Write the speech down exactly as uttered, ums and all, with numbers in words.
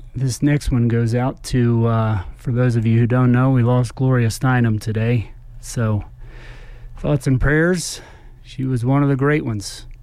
This next one goes out to, uh, for those of you who don't know, we lost Gloria Steinem today. So, thoughts and prayers. She was one of the great ones.